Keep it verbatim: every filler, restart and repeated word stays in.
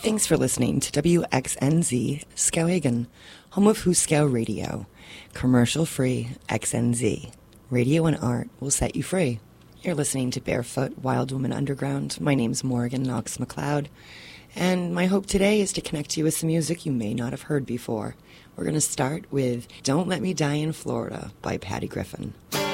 Thanks for listening to W X N Z Skowhegan, home of Huskow Radio. Commercial-free X N Z. Radio and art will set you free. You're listening to Barefoot Wild Woman Underground. My name's Morgan Knox McLeod, and my hope today is to connect you with some music you may not have heard before. We're going to start with Don't Let Me Die in Florida by Patty Griffin.